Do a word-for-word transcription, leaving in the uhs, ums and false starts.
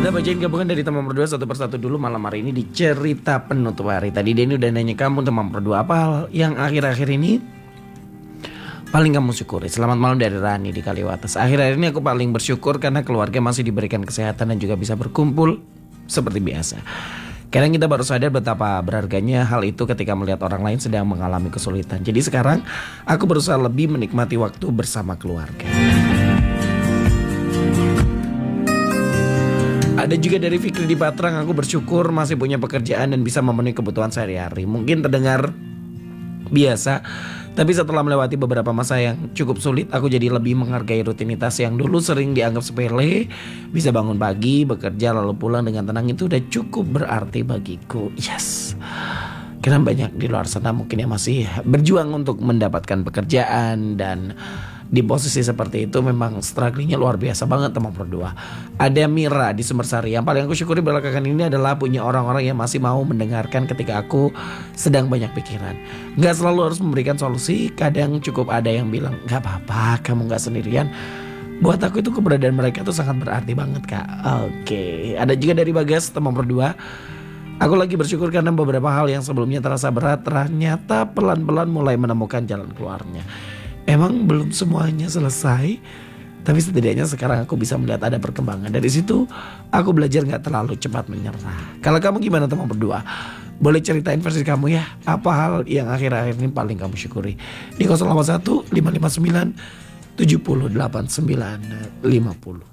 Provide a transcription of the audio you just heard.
Kita bacain gabungan dari teman berdua satu persatu dulu malam hari ini di cerita penutup hari. Tadi Denny udah nanya kamu teman berdua apa hal yang akhir-akhir ini paling kamu syukuri. Selamat malam dari Rani di Kaliwates. Akhir-akhir ini aku paling bersyukur karena keluarga masih diberikan kesehatan dan juga bisa berkumpul seperti biasa. Kadang kita baru sadar betapa berharganya hal itu ketika melihat orang lain sedang mengalami kesulitan. Jadi sekarang aku berusaha lebih menikmati waktu bersama keluarga. Ada juga dari Fikri di Patrang, aku bersyukur masih punya pekerjaan dan bisa memenuhi kebutuhan sehari-hari. Mungkin terdengar biasa, tapi setelah melewati beberapa masa yang cukup sulit, aku jadi lebih menghargai rutinitas yang dulu sering dianggap sepele. Bisa bangun pagi, bekerja lalu pulang dengan tenang, itu udah cukup berarti bagiku. Yes. Karena banyak di luar sana mungkin yang masih berjuang untuk mendapatkan pekerjaan, dan di posisi seperti itu memang strugglingnya luar biasa banget teman berdua. Ada Mira di Sumbersari, yang paling aku syukuri belakangan ini adalah punya orang-orang yang masih mau mendengarkan ketika aku sedang banyak pikiran. Gak selalu harus memberikan solusi, kadang cukup ada yang bilang gak apa-apa, kamu gak sendirian. Buat aku itu keberadaan mereka tuh sangat berarti banget kak. Oke, ada juga dari Bagas teman berdua. Aku lagi bersyukur karena beberapa hal yang sebelumnya terasa berat ternyata pelan-pelan mulai menemukan jalan keluarnya. Emang belum semuanya selesai, tapi setidaknya sekarang aku bisa melihat ada perkembangan. Dari situ aku belajar gak terlalu cepat menyerah. Kalau kamu gimana teman berdua? Boleh ceritain versi kamu ya. Apa hal yang akhir-akhir ini paling kamu syukuri? Di nol delapan satu lima lima sembilan tujuh nol delapan sembilan lima nol.